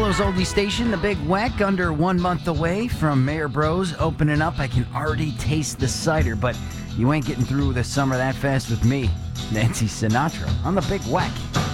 Buffalo's oldie station, the Big Weck, under 1 month away from Mayor Bros opening up. I can already taste the cider, but you ain't getting through the summer that fast with me, Nancy Sinatra, on the Big Weck.